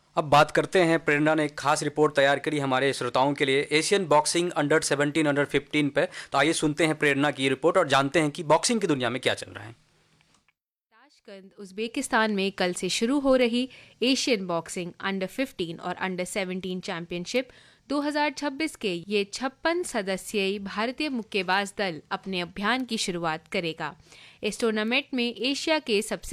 अब बात करते हैं, प्रेरणा ने एक खास रिपोर्ट तैयार करी हमारे श्रोताओं के लिए एशियन बॉक्सिंग अंडर 17 अंडर 15 पे। तो आइए सुनते हैं प्रेरणा की ये रिपोर्ट और जानते हैं कि बॉक्सिंग की दुनिया में क्या चल रहा है। ताशकंद उज़्बेकिस्तान में कल से शुरू हो रही एशियन बॉक्सिंग अंडर 15 और अंडर 17 चैंपियनशिप 2026 के ये 56 सदस्यीय भारतीय मुक्केबाज दल अपने अभियान की शुरुआत करेगा। इस टूर्नामेंट में एशिया के सबसे